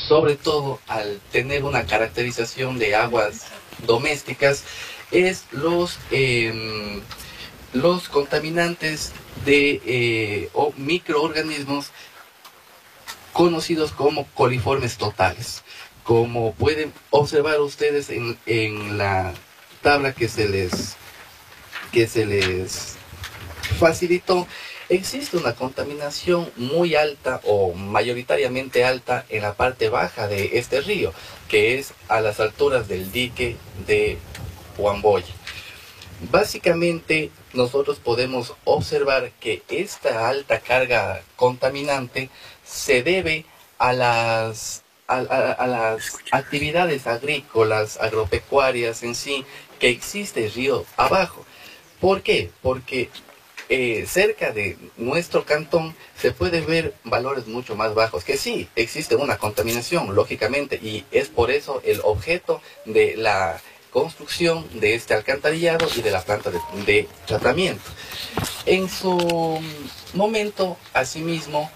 sobre todo al tener una caracterización de aguas domésticas, es los contaminantes o microorganismos conocidos como coliformes totales. Como pueden observar ustedes en la tabla que se les facilitó, existe una contaminación muy alta o mayoritariamente alta en la parte baja de este río, que es a las alturas del dique de Huamboya. Básicamente nosotros podemos observar que esta alta carga contaminante se debe a las actividades agrícolas, agropecuarias en sí, que existe el río abajo. ¿Por qué? Porque cerca de nuestro cantón se puede ver valores mucho más bajos, que sí, existe una contaminación, lógicamente, y es por eso el objeto de la construcción de este alcantarillado y de la planta de tratamiento. En su momento, asimismo,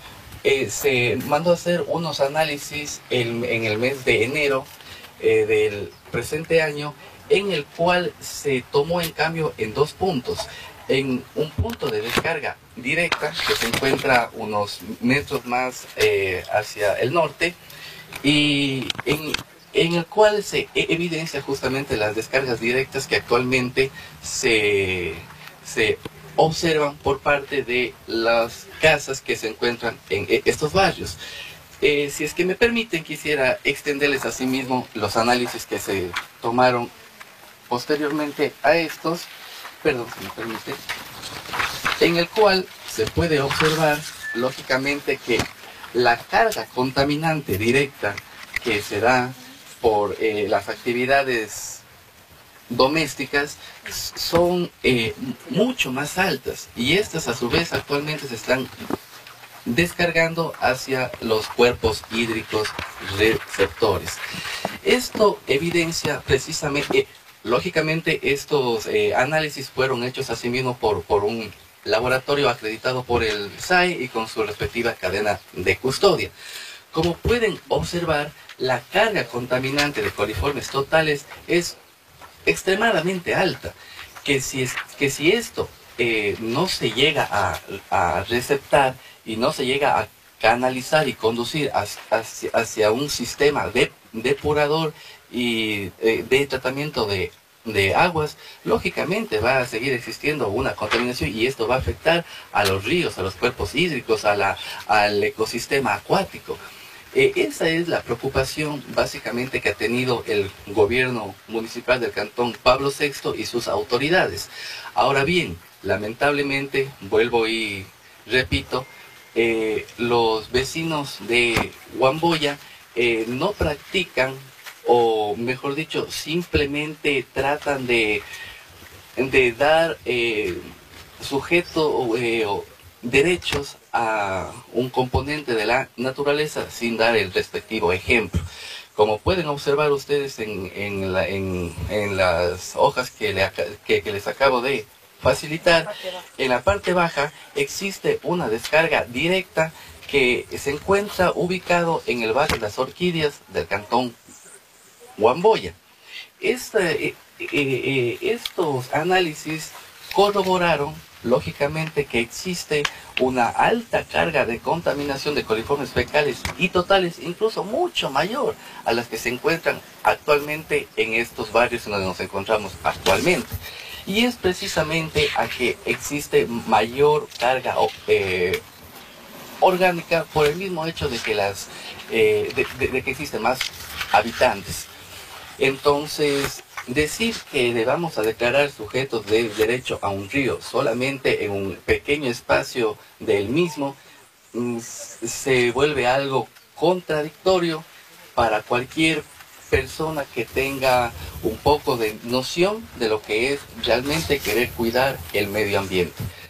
se mandó a hacer unos análisis en el mes de enero del presente año, en el cual se tomó en cambio en dos puntos. En un punto de descarga directa que se encuentra unos metros más hacia el norte, y en el cual se evidencia justamente las descargas directas que actualmente se observan por parte de las casas que se encuentran en estos barrios. Si es que me permiten, quisiera extenderles asimismo los análisis que se tomaron posteriormente a estos, perdón, si me permite, en el cual se puede observar lógicamente que la carga contaminante directa que se da por las actividades domésticas son mucho más altas, y estas a su vez actualmente se están descargando hacia los cuerpos hídricos receptores. Esto evidencia precisamente, lógicamente estos análisis fueron hechos asimismo por un laboratorio acreditado por el SAE y con su respectiva cadena de custodia. Como pueden observar, la carga contaminante de coliformes totales es extremadamente alta, que si esto no se llega a receptar y no se llega a canalizar y conducir hacia un sistema depurador y de tratamiento de aguas, lógicamente va a seguir existiendo una contaminación, y esto va a afectar a los ríos, a los cuerpos hídricos, al ecosistema acuático. Esa es la preocupación básicamente que ha tenido el gobierno municipal del cantón Pablo VI y sus autoridades. Ahora bien, lamentablemente, vuelvo y repito, los vecinos de Huamboya no practican, o mejor dicho, simplemente tratan de dar sujeto o derechos a un componente de la naturaleza sin dar el respectivo ejemplo. Como pueden observar ustedes en las hojas que les acabo de facilitar, en la parte baja existe una descarga directa que se encuentra ubicado en el barrio de las Orquídeas del cantón Huamboya. Estos análisis corroboraron lógicamente que existe una alta carga de contaminación de coliformes fecales y totales, incluso mucho mayor a las que se encuentran actualmente en estos barrios en donde nos encontramos actualmente. Y es precisamente a que existe mayor carga orgánica por el mismo hecho de que de que existen más habitantes. Entonces, decir que vamos a declarar sujetos de derecho a un río solamente en un pequeño espacio del mismo se vuelve algo contradictorio para cualquier persona que tenga un poco de noción de lo que es realmente querer cuidar el medio ambiente.